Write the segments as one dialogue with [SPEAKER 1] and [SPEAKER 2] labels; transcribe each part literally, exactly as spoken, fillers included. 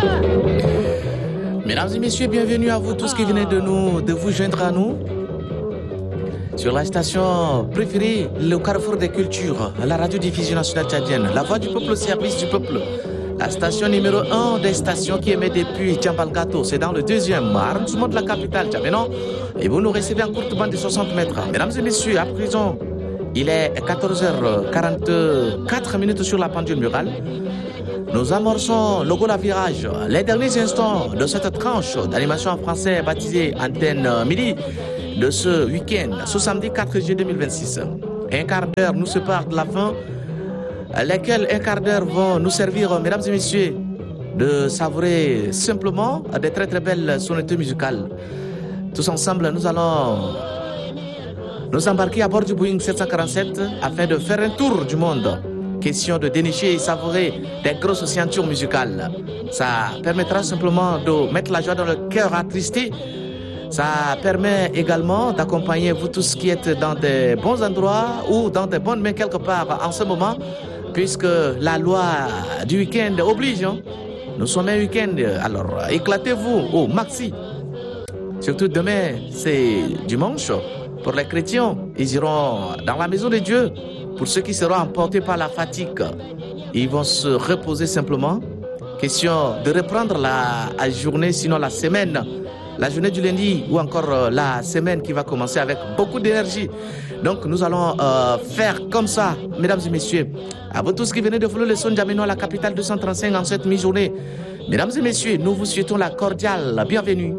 [SPEAKER 1] Mesdames et messieurs, bienvenue à vous tous qui venez de nous, de vous joindre à nous sur la station préférée, le carrefour des cultures, la radiodiffusion nationale tchadienne, la voix du peuple au service du peuple. La station numéro un des stations qui émet depuis Djambalgato, c'est dans le deuxième arrondissement de la capitale, Djamena. Et vous nous recevez en courte bande de soixante mètres. Mesdames et messieurs, à présent, il est quatorze heures quarante-quatre minutes sur la pendule murale. Nous amorçons le Gola Virage, les derniers instants de cette tranche d'animation en français baptisée Antenne Midi de ce week-end, ce samedi quatre juillet deux mille vingt-six. Un quart d'heure nous sépare de la fin, lesquels un quart d'heure vont nous servir, mesdames et messieurs, de savourer simplement des très très belles sonorités musicales. Tous ensemble, nous allons nous embarquer à bord du Boeing sept cent quarante-sept afin de faire un tour du monde. Question de dénicher et savourer des grosses scientures musicales. Ça permettra simplement de mettre la joie dans le cœur attristé. Ça permet également d'accompagner vous tous qui êtes dans des bons endroits ou dans des bonnes mains quelque part en ce moment, puisque la loi du week-end oblige. Hein? Nous sommes un week-end, alors éclatez-vous au maxi. Surtout demain, c'est dimanche. Pour les chrétiens, ils iront dans la maison de Dieu. Pour ceux qui seront emportés par la fatigue, ils vont se reposer simplement. Question de reprendre la journée, sinon la semaine. La journée du lundi ou encore la semaine qui va commencer avec beaucoup d'énergie. Donc nous allons euh, faire comme ça, mesdames et messieurs. À vous tous qui venez de follow le son d'Ameno à la capitale deux cent trente-cinq en cette mi-journée. Mesdames et messieurs, nous vous souhaitons la cordiale bienvenue.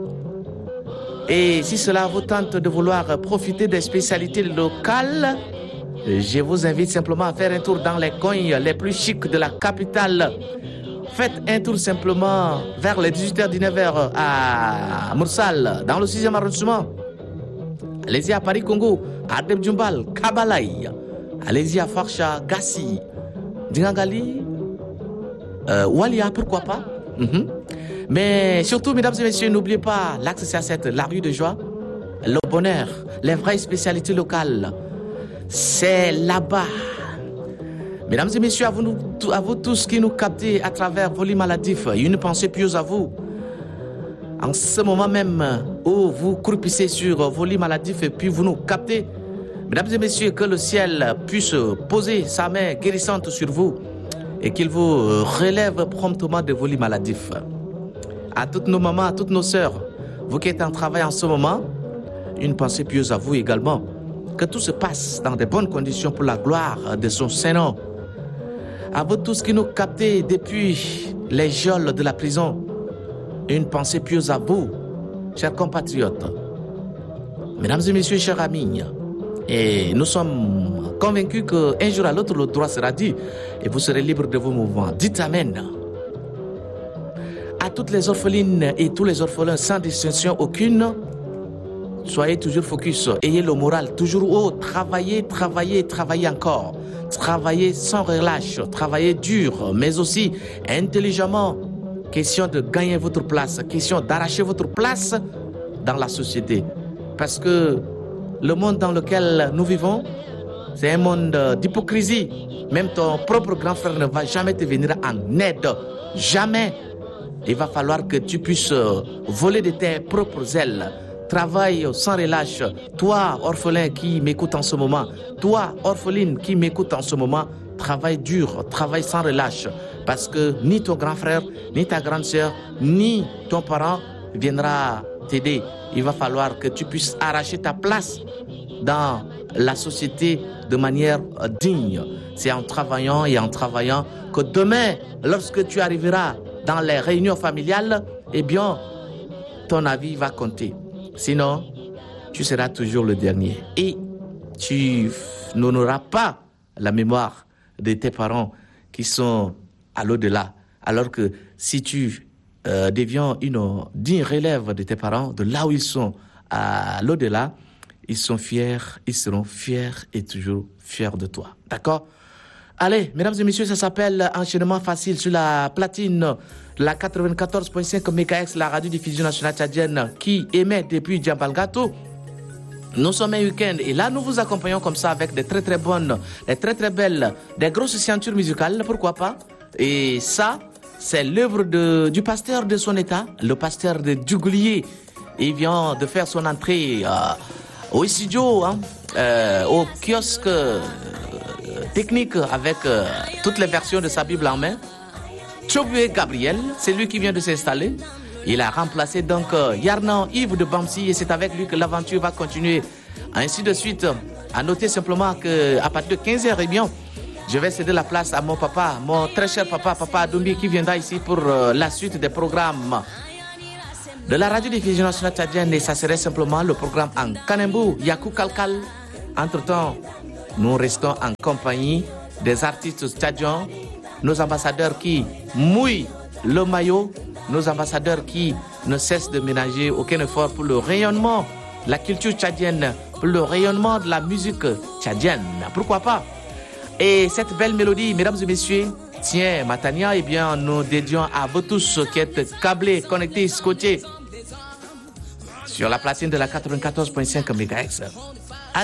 [SPEAKER 1] Et si cela vous tente de vouloir profiter des spécialités locales, je vous invite simplement à faire un tour dans les coins les plus chics de la capitale. Faites un tour simplement vers les dix-huit heures dix-neuf heures à Moursal, dans le sixième arrondissement. Allez-y à Paris-Congo, à Debdjumbal, Kabalaï. Allez-y à Farsha, Gassi, Dingagali, euh, Walia, pourquoi pas. Mm-hmm. Mais surtout, mesdames et messieurs, n'oubliez pas l'axe C A sept, la rue de joie, le bonheur, les vraies spécialités locales. C'est là-bas. Mesdames et messieurs, à vous, à vous tous qui nous captez à travers Volume Maladif, une pensée pieuse à vous. En ce moment même où vous croupissez sur Volume Maladif et puis vous nous captez, mesdames et messieurs, que le ciel puisse poser sa main guérissante sur vous et qu'il vous relève promptement de Volume Maladif. À toutes nos mamans, à toutes nos sœurs, vous qui êtes en travail en ce moment, une pensée pieuse à vous également. Que tout se passe dans de bonnes conditions pour la gloire de son Saint-Nom. À vous tous qui nous captez depuis les geôles de la prison, une pensée pieuse à vous, chers compatriotes. Mesdames et messieurs, chers amis, et nous sommes convaincus qu'un jour à l'autre, le droit sera dit et vous serez libres de vos mouvements. Dites Amen. À toutes les orphelines et tous les orphelins sans distinction aucune, soyez toujours focus, ayez le moral toujours haut, travaillez, travaillez, travaillez encore. Travaillez sans relâche, travaillez dur, mais aussi intelligemment. Question de gagner votre place, question d'arracher votre place dans la société. Parce que le monde dans lequel nous vivons, c'est un monde d'hypocrisie. Même ton propre grand frère ne va jamais te venir en aide. Jamais. Il va falloir que tu puisses voler de tes propres ailes. Travaille sans relâche. Toi, orphelin qui m'écoute en ce moment, toi, orpheline qui m'écoute en ce moment, travaille dur, travaille sans relâche. Parce que ni ton grand frère, ni ta grande sœur, ni ton parent viendra t'aider. Il va falloir que tu puisses arracher ta place dans la société de manière digne. C'est en travaillant et en travaillant que demain, lorsque tu arriveras dans les réunions familiales, eh bien, ton avis va compter. Sinon, tu seras toujours le dernier. Et tu n'auras pas la mémoire de tes parents qui sont à l'au-delà. Alors que si tu euh, deviens une digne relève de tes parents, de là où ils sont à l'au-delà, ils sont fiers, ils seront fiers et toujours fiers de toi. D'accord ? Allez, mesdames et messieurs, ça s'appelle Enchaînement Facile sur la platine, la quatre-vingt-quatorze virgule cinq mégahertz, la radiodiffusion nationale tchadienne qui émet depuis Djambalgato. Nous sommes un week-end et là, nous vous accompagnons comme ça avec des très très bonnes, des très très belles, des grosses ceintures musicales, pourquoi pas. Et ça, c'est l'œuvre de, du pasteur de son état, le pasteur de Djougoulié. Il vient de faire son entrée euh, au studio, hein, euh, au kiosque euh, technique avec euh, toutes les versions de sa Bible en main. Tchoboué Gabriel, c'est lui qui vient de s'installer. Il a remplacé donc euh, Yarnan Yves de Bamsi et c'est avec lui que l'aventure va continuer. Ainsi de suite, à noter simplement qu'à partir de quinze heures, eh bien, je vais céder la place à mon papa, mon très cher papa, papa Adoumbi, qui viendra ici pour euh, la suite des programmes de la radio-diffusion nationale tchadienne. Et ça serait simplement le programme en Kanembu, Yakou Kalkal. Entre-temps, nous restons en compagnie des artistes tchadiens, nos ambassadeurs qui mouillent le maillot, nos ambassadeurs qui ne cessent de ménager aucun effort pour le rayonnement de la culture tchadienne, pour le rayonnement de la musique tchadienne. Pourquoi pas? Et cette belle mélodie, mesdames et messieurs, tiens, Matania, eh bien, nous dédions à vous tous qui êtes câblés, connectés, scotchés sur la platine de la quatre-vingt-quatorze virgule cinq mégahertz.